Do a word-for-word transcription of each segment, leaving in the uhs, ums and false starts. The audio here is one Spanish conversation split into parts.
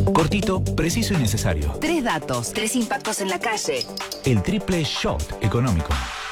Cortito, preciso y necesario. Tres datos, tres impactos en la calle. El triple shot económico.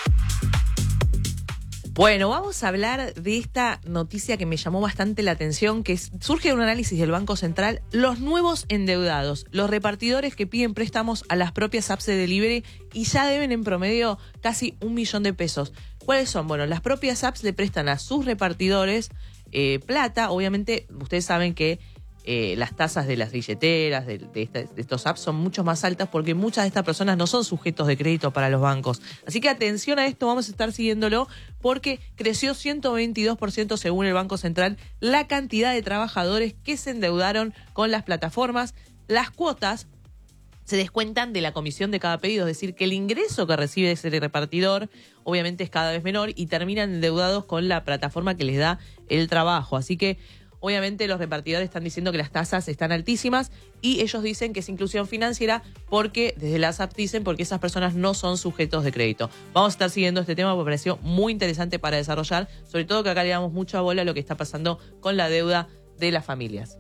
Bueno, vamos a hablar de esta noticia que me llamó bastante la atención, que es, surge de un análisis del Banco Central, los nuevos endeudados, los repartidores que piden préstamos a las propias apps de delivery y ya deben en promedio casi un millón de pesos. ¿Cuáles son? Bueno, las propias apps le prestan a sus repartidores eh, plata. Obviamente, ustedes saben que Eh, las tasas de las billeteras, de, de, esta, de estos apps son mucho más altas porque muchas de estas personas no son sujetos de crédito para los bancos. Así que atención a esto, vamos a estar siguiéndolo porque creció ciento veintidós por ciento según el Banco Central la cantidad de trabajadores que se endeudaron con las plataformas. Las cuotas se descuentan de la comisión de cada pedido, es decir, que el ingreso que recibe ese repartidor obviamente es cada vez menor y terminan endeudados con la plataforma que les da el trabajo. Así que obviamente los repartidores están diciendo que las tasas están altísimas y ellos dicen que es inclusión financiera porque desde las apps dicen porque esas personas no son sujetos de crédito. Vamos a estar siguiendo este tema porque me pareció muy interesante para desarrollar, sobre todo que acá le damos mucha bola a lo que está pasando con la deuda de las familias.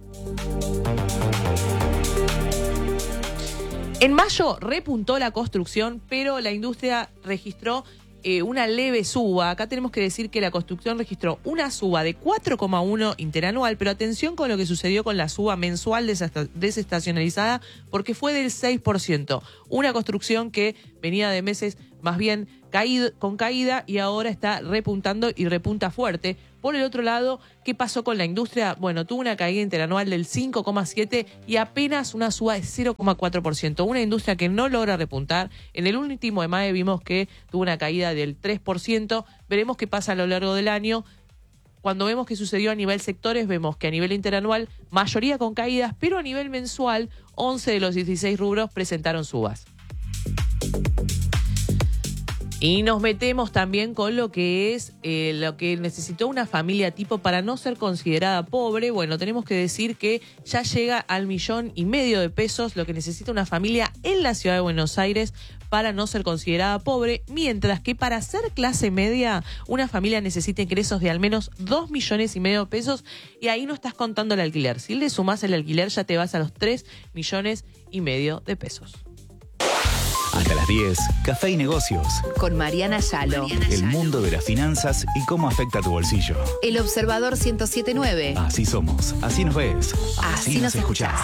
En mayo repuntó la construcción, pero la industria registró Eh, una leve suba. Acá tenemos que decir que la construcción registró una suba de cuatro coma uno interanual, pero atención con lo que sucedió con la suba mensual desestacionalizada, porque fue del seis por ciento. Una construcción que venía de meses más bien caído, con caída y ahora está repuntando y repunta fuerte. Por el otro lado, ¿qué pasó con la industria? Bueno, tuvo una caída interanual del cinco coma siete por ciento y apenas una suba de cero coma cuatro por ciento. Una industria que no logra repuntar. En el último E M A E vimos que tuvo una caída del tres por ciento. Veremos qué pasa a lo largo del año. Cuando vemos qué sucedió a nivel sectores, vemos que a nivel interanual, mayoría con caídas, pero a nivel mensual, once de los dieciséis rubros presentaron subas. Y nos metemos también con lo que es eh, lo que necesitó una familia tipo para no ser considerada pobre. Bueno, tenemos que decir que ya llega al millón y medio de pesos lo que necesita una familia en la ciudad de Buenos Aires para no ser considerada pobre, mientras que para ser clase media una familia necesita ingresos de al menos dos millones y medio de pesos y ahí no estás contando el alquiler. Si le sumás el alquiler ya te vas a los tres millones y medio de pesos. Hasta las diez, Café y Negocios. Con Mariana Yalo. El mundo de las finanzas y cómo afecta a tu bolsillo. El Observador ciento siete punto nueve. Así somos, así nos ves, así, Así nos nos escuchás.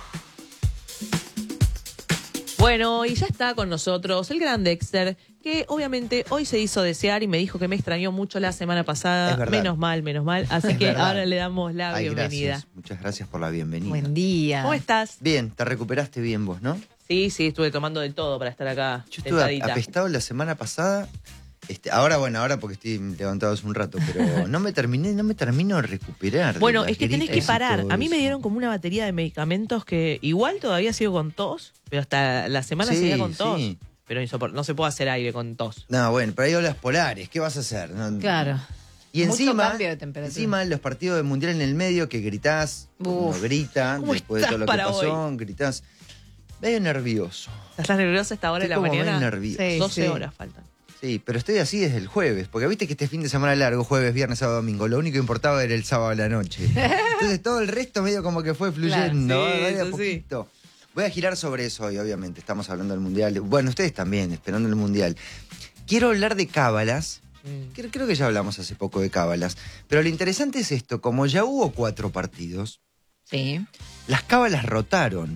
Bueno, y ya está con nosotros el gran Dexter, que obviamente hoy se hizo desear y me dijo que me extrañó mucho la semana pasada. Menos mal, menos mal. Así Es que verdad. ahora le damos la Ay, bienvenida. gracias. Muchas gracias por la bienvenida. Buen día. ¿Cómo estás? Bien, te recuperaste bien vos, ¿no? Sí, sí, estuve tomando de todo para estar acá. Yo estuve sentadita. apestado la semana pasada. Este, ahora, bueno, ahora porque estoy levantado hace un rato, pero no me terminé, no me termino de recuperar. Bueno, de es que tenés que gripes y parar. todo A mí me eso. dieron como una batería de medicamentos que igual todavía sigo con tos, pero hasta la semana Sí, seguía con tos. sí. Pero insopor- no se puede hacer aire con tos. No, bueno, pero hay olas polares, ¿qué vas a hacer? No- Claro. Y Mucho encima, cambio de temperatura. encima los partidos del Mundial en el medio que gritás, Uf. uno grita, ¿Cómo después de todo lo estás que para pasó, gritás. Medio nervioso. ¿Estás nerviosa a esta hora de Estoy la como mañana? medio nervioso. Sí, doce sí. horas faltan. Sí, pero estoy así desde el jueves, porque viste que este fin de semana largo, jueves, viernes, sábado, domingo, lo único que importaba era el sábado a la noche. Entonces todo el resto medio como que fue fluyendo, Claro, sí, ¿eh? de a eso sí. poquito. Voy a girar sobre eso hoy, obviamente, estamos hablando del Mundial. Bueno, ustedes también, esperando el Mundial. Quiero hablar de cábalas, Mm. creo, creo que ya hablamos hace poco de cábalas, pero lo interesante es esto, como ya hubo cuatro partidos, Sí, las cábalas rotaron,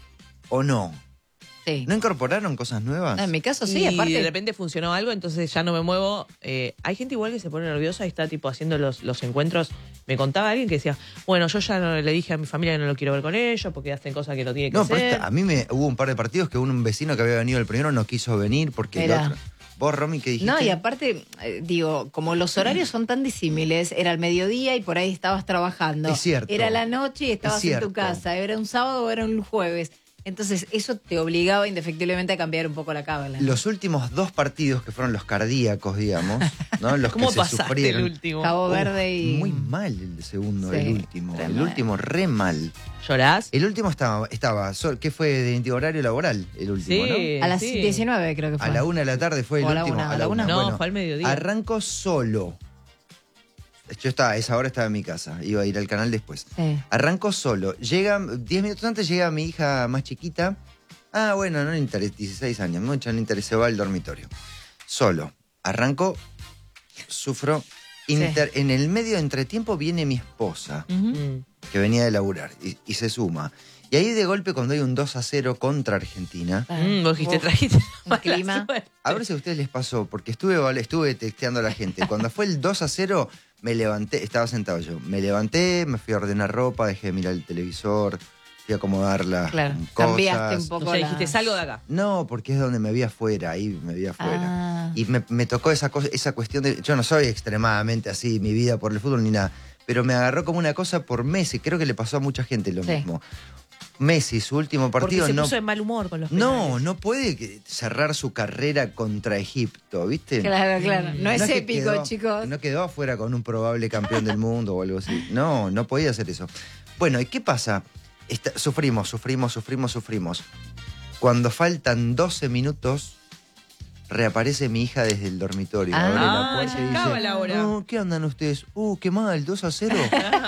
¿o no? sí. ¿No incorporaron cosas nuevas? No, en mi caso sí, y aparte. de repente funcionó algo, entonces ya no me muevo. Eh, hay gente igual que se pone nerviosa y está tipo haciendo los, los encuentros. Me contaba alguien que decía, bueno, yo ya no, le dije a mi familia que no lo quiero ver con ellos porque hacen cosas que no tiene que No, pero hacer. esta- a mí me hubo un par de partidos que un vecino que había venido el primero no quiso venir porque el Mirá. otro. Vos, Romy, ¿qué dijiste? No, y aparte, eh, digo, como los horarios son tan disímiles, era el mediodía y por ahí estabas trabajando. Es cierto. Era la noche y estabas Es en tu cierto. casa. Era un sábado o era un jueves. Entonces, eso te obligaba indefectiblemente a cambiar un poco la cábala. Los últimos dos partidos que fueron los cardíacos, digamos, ¿no? Los ¿Cómo que se pasaste sufrieron. el último? Cabo Uf, Verde y... Muy mal el segundo, Sí, el último. re El mal. último re mal. ¿Llorás? El último estaba, estaba sol- ¿qué fue de horario laboral? El último, Sí. A las sí. diecinueve creo que ¿no? fue. A la una de la tarde fue el O a la último. una, a la una. No, Bueno, fue al mediodía. arrancó solo. Yo estaba, a esa hora estaba en mi casa, iba a ir al canal después. Sí. Arranco solo. Llega, diez minutos antes llega mi hija más chiquita. Ah, bueno, no le interesa, dieciséis años, mucho no le interesa, va al dormitorio. Solo. Arranco, sufro. Inter, en el medio de entretiempo viene mi esposa, Mm. que venía de laburar, y, y se suma. Y ahí de golpe, cuando hay un dos a cero contra Argentina, Mm, vos dijiste, Uf, trajiste un mala clima. suerte. a ver si a ustedes les pasó, porque estuve, estuve texteando a la gente. Cuando fue el dos a cero, me levanté, estaba sentado yo, me levanté, me fui a ordenar ropa, dejé de mirar el televisor, fui a acomodar las Claro, cosas. cambiaste un poco O sea, la- dijiste, salgo de acá. No, porque es donde me vi afuera, ahí me vi afuera. Ah. Y me, me tocó esa cosa, esa cuestión de. Yo no soy extremadamente así, mi vida por el fútbol ni nada. Pero me agarró como una cosa por Messi. Creo que le pasó a mucha gente lo Sí. mismo. Messi, su último Porque partido, se no. puso de mal humor con los No, penales. no puede que- cerrar su carrera contra Egipto, ¿viste? Claro, claro. No, es que épico, quedó- chicos. No quedó afuera con un probable campeón del mundo o algo así. No, no podía hacer eso. Bueno, ¿y qué pasa? Está- sufrimos, sufrimos, sufrimos, sufrimos. Cuando faltan doce minutos, reaparece mi hija desde el dormitorio. Ah, abre la Ah, puerta ya y acaba dice, la hora. "No, ¿qué andan ustedes? Uh, qué mal, dos a cero.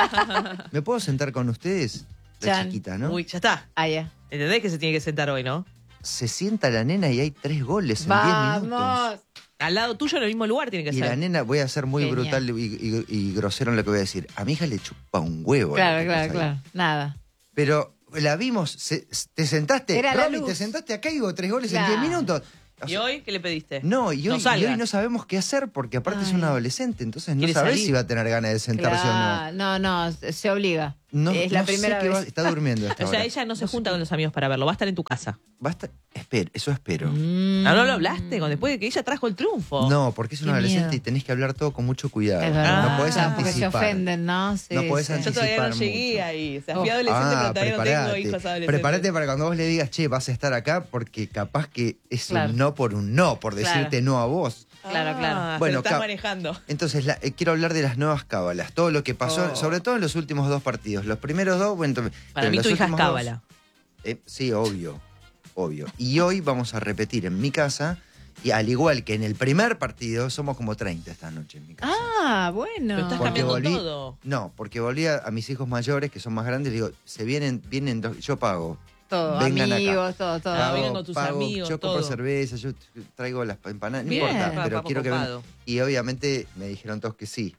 ¿Me puedo sentar con ustedes? La Chan. chiquita, ¿no? Uy, ya está. Ah, ya. ¿Entendés que se tiene que sentar hoy, no? Se sienta la nena y hay tres goles en diez minutos. Vamos. Al lado tuyo, en el mismo lugar, tiene que Y ser. la nena, voy a ser muy Genial. brutal y, y- y grosero en lo que voy a decir. A mi hija le chupa un huevo. lo Claro, que claro, pasa ahí. claro. Nada. Pero la vimos, se- te sentaste, Era la Romy, luz. te sentaste acá y hubo tres goles Claro. en diez minutos. O ¿Y sea, hoy qué le pediste? No, y hoy, No y salgas. hoy no sabemos qué hacer porque aparte es Ay. un adolescente, entonces no ¿Quiere sabes salir? si va a tener ganas de sentarse Claro. No, no, se obliga. o no. No, es la no sé primera qué vez. va- está durmiendo a esta O sea, hora. ella no se junta con los amigos para verlo, va a estar en tu casa. Basta, espera, eso espero. Mm. Ah, no lo hablaste con después de que ella trajo el triunfo. No, porque es un Qué adolescente miedo. y tenés que hablar todo con mucho cuidado. Es verdad. no podés Ah, porque se anticipar. ofenden, ¿no? Sí, No podés sí. Yo todavía no anticipar llegué mucho. ahí. O sea, Oh. fui adolescente, Ah, pero todavía no tengo preparate. hijos adolescentes. Prepárate para cuando vos le digas, che, vas a estar acá, porque capaz que es Claro. un no por un no, por Claro. decirte no a vos. Claro, claro. Ah, Bueno, bueno, estás ca- manejando. Entonces, la- eh, quiero hablar de las nuevas cábalas. Todo lo que pasó, Oh. sobre todo en los últimos dos partidos. Los primeros dos, bueno, pero Para mí los tu hija es últimos dos- cábala. eh, sí, obvio, obvio. Y hoy vamos a repetir en mi casa, y al igual que en el primer partido, somos como treinta esta noche en mi casa. Ah, bueno. Pero estás Porque cambiando volví- todo. No, porque volví a, a mis hijos mayores, que son más grandes, les digo, se vienen, vienen, dos- yo pago. Todo, vengan acá. amigos, todo, todo. Ah, vienen con tus amigos, yo compro todo. cerveza, yo traigo las empanadas, no Bien. importa, Papá, pero papá quiero que vengan. copado. Y obviamente me dijeron todos que sí.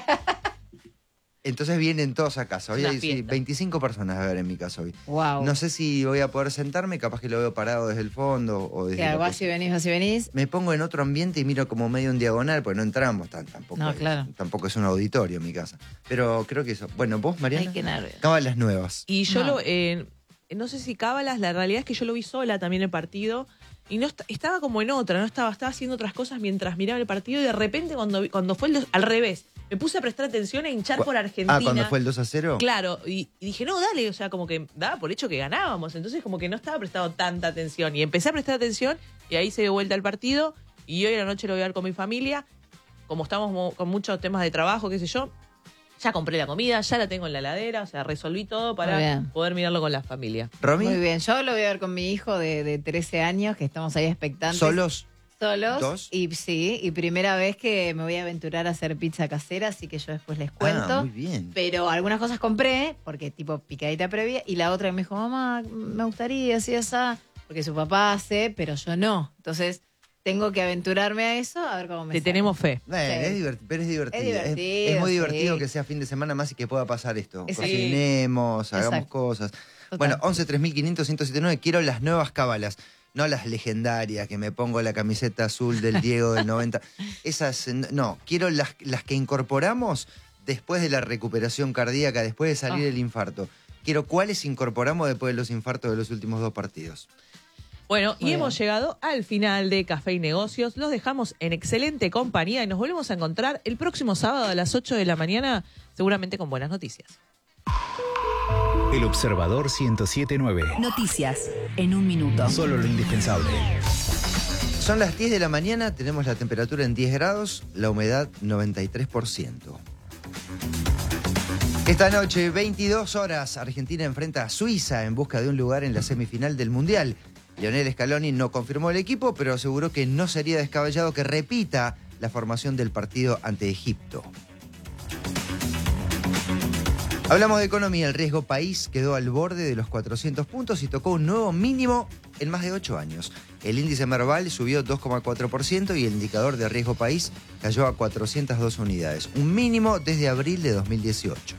Entonces vienen todos a casa. Hoy Una hay sí, fiesta. veinticinco personas a ver en mi casa hoy. Wow. No sé si voy a poder sentarme, capaz que lo veo parado desde el fondo o desde Claro, la vas y cocina. venís, vas y venís. Me pongo en otro ambiente y miro como medio en diagonal, porque no entramos tan, tampoco. No, es, claro. Tampoco es un auditorio mi casa. Pero creo que eso. Bueno, vos, Mariana. Ay, qué nervios. Cábalas nuevas. Y yo No. lo. eh, no sé si cábalas, la realidad es que yo lo vi sola también el partido. Y no est- estaba como en otra, no estaba, estaba haciendo otras cosas mientras miraba el partido. Y de repente, cuando, vi- cuando fue el dos- al revés, me puse a prestar atención a hinchar Cu- por Argentina. Ah, cuando fue el dos a cero. Claro, y, y dije, no, dale, o sea, como que daba por hecho que ganábamos, entonces como que no estaba prestando tanta atención. Y empecé a prestar atención y ahí se dio vuelta el partido y hoy a la noche lo voy a ver con mi familia. Como estamos mo- con muchos temas de trabajo, qué sé yo, ya compré la comida, ya la tengo en la heladera, o sea, resolví todo Muy para bien. poder mirarlo con la familia. Romy, Muy bien. Yo lo voy a ver con mi hijo de, de trece años, que estamos ahí expectantes. solos. Solos. ¿Dos? Y sí, y primera vez que me voy a aventurar a hacer pizza casera, así que yo después les cuento. Ah, muy bien. Pero algunas cosas compré, porque tipo picadita previa, y la otra me dijo, mamá, me gustaría, así, esa, porque su papá hace, pero yo no. Entonces, tengo que aventurarme a eso, a ver cómo me Te sale. tenemos fe. Eh, Sí. es divertido, pero es divertido. Es divertido, es muy sí. divertido que sea fin de semana más y que pueda pasar esto. Sí. Cocinemos, hagamos Exacto. cosas. Total. Bueno, once tres mil quinientos ciento setenta y nueve, quiero las nuevas cábalas. No las legendarias, que me pongo la camiseta azul del Diego del noventa. Esas, no, quiero las, las que incorporamos después de la recuperación cardíaca, después de salir Ah. el infarto. Quiero cuáles incorporamos después de los infartos de los últimos dos partidos. Bueno, Muy y hemos bien. llegado al final de Café y Negocios. Los dejamos en excelente compañía y nos volvemos a encontrar el próximo sábado a las ocho de la mañana, seguramente con buenas noticias. El Observador ciento siete punto nueve. Noticias en un minuto. Solo lo indispensable. Son las diez de la mañana, tenemos la temperatura en diez grados, la humedad noventa y tres por ciento. Esta noche, veintidós horas, Argentina enfrenta a Suiza en busca de un lugar en la semifinal del Mundial. Lionel Scaloni no confirmó el equipo, pero aseguró que no sería descabellado que repita la formación del partido ante Egipto. Hablamos de economía. El riesgo país quedó al borde de los cuatrocientos puntos y tocó un nuevo mínimo en más de ocho años. El índice Merval subió dos coma cuatro por ciento y el indicador de riesgo país cayó a cuatrocientas dos unidades, un mínimo desde abril de dos mil dieciocho.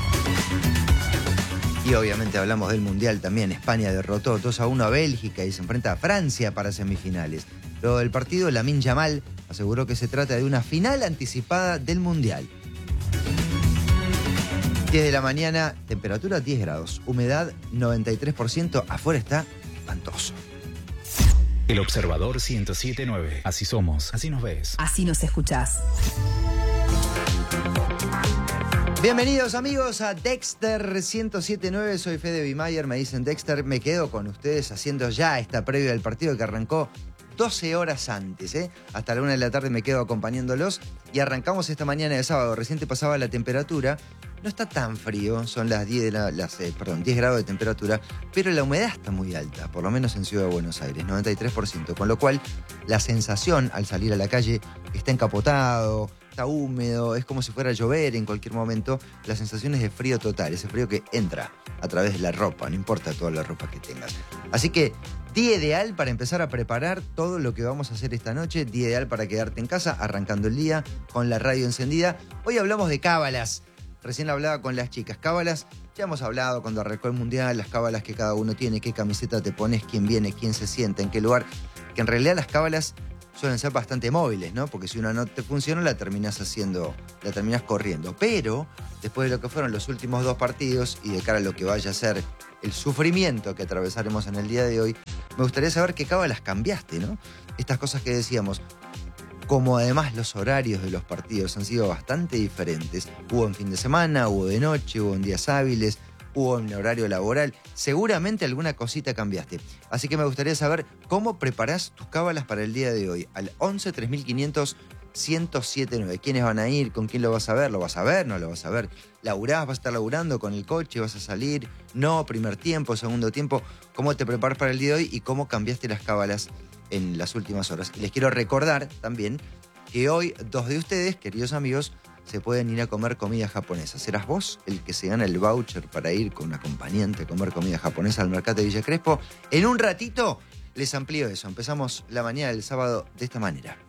Y obviamente hablamos del Mundial también. España derrotó dos a uno a Bélgica y se enfrenta a Francia para semifinales. Luego del partido, Lamine Yamal aseguró que se trata de una final anticipada del Mundial. diez de la mañana, temperatura diez grados, humedad noventa y tres por ciento, afuera está espantoso. El Observador ciento siete punto nueve. Así somos, así nos ves. Así nos escuchás. Bienvenidos amigos a Dexter ciento siete punto nueve, soy Fede Bimayer, me dicen Dexter, me quedo con ustedes haciendo ya esta previa del partido que arrancó doce horas antes, ¿eh? Hasta la una de la tarde me quedo acompañándolos y arrancamos esta mañana de sábado. Recién te pasaba la temperatura, no está tan frío, son las diez, de la, las, eh, perdón, diez grados de temperatura, pero la humedad está muy alta, por lo menos en Ciudad de Buenos Aires, noventa y tres por ciento, con lo cual la sensación al salir a la calle está encapotado, está húmedo, es como si fuera a llover en cualquier momento, la sensación es de frío total, ese frío que entra a través de la ropa, no importa toda la ropa que tengas. Así que día ideal para empezar a preparar todo lo que vamos a hacer esta noche, día ideal para quedarte en casa, arrancando el día con la radio encendida. Hoy hablamos de cábalas, recién hablaba con las chicas, cábalas, ya hemos hablado cuando arrancó el Mundial, las cábalas que cada uno tiene, qué camiseta te pones, quién viene, quién se sienta, en qué lugar, que en realidad las cábalas suelen ser bastante móviles, ¿no? Porque si una no te funciona, la terminás haciendo, la terminás corriendo. Pero, después de lo que fueron los últimos dos partidos y de cara a lo que vaya a ser el sufrimiento que atravesaremos en el día de hoy, me gustaría saber qué cábalas cambiaste, ¿no? Estas cosas que decíamos, como además los horarios de los partidos han sido bastante diferentes. Hubo en fin de semana, hubo de noche, hubo en días hábiles, hubo en horario laboral, seguramente alguna cosita cambiaste. Así que me gustaría saber cómo preparás tus cábalas para el día de hoy. Al once tres mil quinientos ciento siete punto nueve. ¿Quiénes van a ir? ¿Con quién lo vas a ver? ¿Lo vas a ver? ¿No lo vas a ver? ¿Laburás? ¿Vas a estar laburando con el coche? ¿Vas a salir? ¿No? ¿Primer tiempo? ¿Segundo tiempo? ¿Cómo te preparas para el día de hoy? ¿Y cómo cambiaste las cábalas en las últimas horas? Y les quiero recordar también que hoy dos de ustedes, queridos amigos, se pueden ir a comer comida japonesa. ¿Serás vos el que se gana el voucher para ir con un acompañante a comer comida japonesa al mercado de Villa Crespo? En un ratito les amplío eso. Empezamos la mañana del sábado de esta manera.